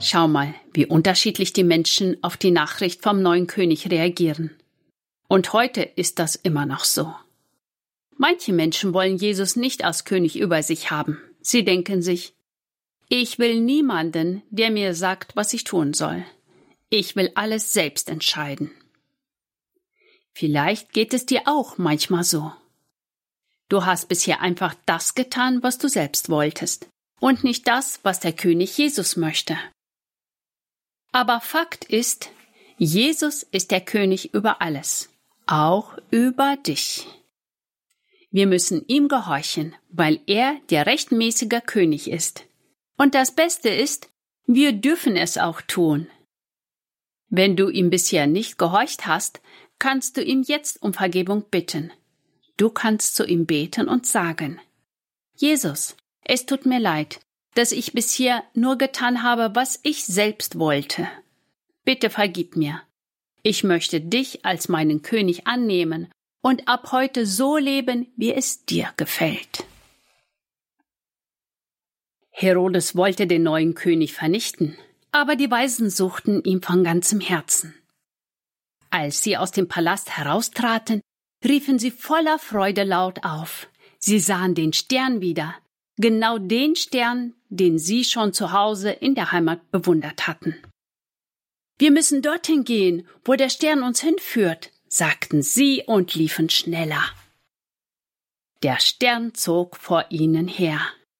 Schau mal, wie unterschiedlich die Menschen auf die Nachricht vom neuen König reagieren. Und heute ist das immer noch so. Manche Menschen wollen Jesus nicht als König über sich haben. Sie denken sich, ich will niemanden, der mir sagt, was ich tun soll. Ich will alles selbst entscheiden. Vielleicht geht es dir auch manchmal so. Du hast bisher einfach das getan, was du selbst wolltest, und nicht das, was der König Jesus möchte. Aber Fakt ist, Jesus ist der König über alles, auch über dich. Wir müssen ihm gehorchen, weil er der rechtmäßige König ist. Und das Beste ist, wir dürfen es auch tun. Wenn du ihm bisher nicht gehorcht hast, kannst du ihn jetzt um Vergebung bitten. Du kannst zu ihm beten und sagen, Jesus, es tut mir leid, dass ich bisher nur getan habe, was ich selbst wollte. Bitte vergib mir. Ich möchte dich als meinen König annehmen und ab heute so leben, wie es dir gefällt. Herodes wollte den neuen König vernichten, aber die Weisen suchten ihn von ganzem Herzen. Als sie aus dem Palast heraustraten, riefen sie voller Freude laut auf. Sie sahen den Stern wieder, genau den Stern, den sie schon zu Hause in der Heimat bewundert hatten. Wir müssen dorthin gehen, wo der Stern uns hinführt, sagten sie und liefen schneller. Der Stern zog vor ihnen her,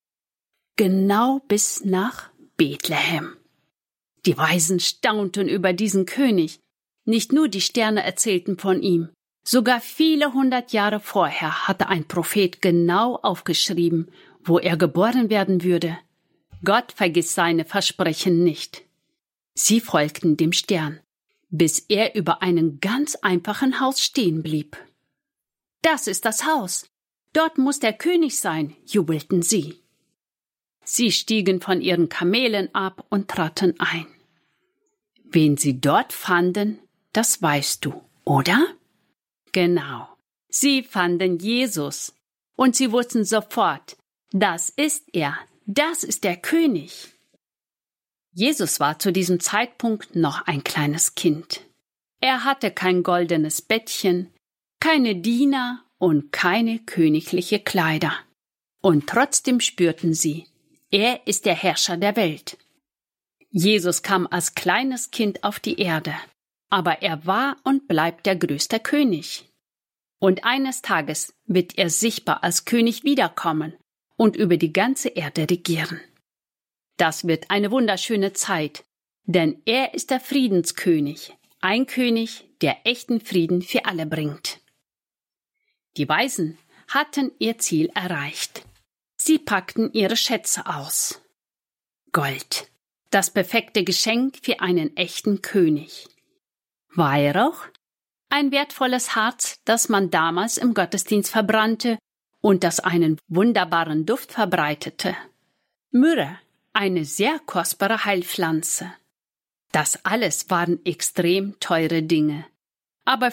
genau bis nach Bethlehem. Die Weisen staunten über diesen König. Nicht nur die Sterne erzählten von ihm, sogar viele 100 Jahre vorher hatte ein Prophet genau aufgeschrieben, wo er geboren werden würde. Gott vergisst seine Versprechen nicht. Sie folgten dem Stern, bis er über einem ganz einfachen Haus stehen blieb. Das ist das Haus. Dort muss der König sein, jubelten sie. Sie stiegen von ihren Kamelen ab und traten ein. Wen sie dort fanden, das weißt du, oder? Genau, sie fanden Jesus. Und sie wussten sofort, das ist er, das ist der König. Jesus war zu diesem Zeitpunkt noch ein kleines Kind. Er hatte kein goldenes Bettchen, keine Diener und keine königliche Kleider. Und trotzdem spürten sie, er ist der Herrscher der Welt. Jesus kam als kleines Kind auf die Erde, aber er war und bleibt der größte König. Und eines Tages wird er sichtbar als König wiederkommen und über die ganze Erde regieren. Das wird eine wunderschöne Zeit, denn er ist der Friedenskönig, ein König, der echten Frieden für alle bringt. Die Weisen hatten ihr Ziel erreicht. Sie packten ihre Schätze aus. Gold, das perfekte Geschenk für einen echten König. Weihrauch, ein wertvolles Harz, das man damals im Gottesdienst verbrannte und das einen wunderbaren Duft verbreitete. Myrrhe, eine sehr kostbare Heilpflanze. Das alles waren extrem teure Dinge. Aber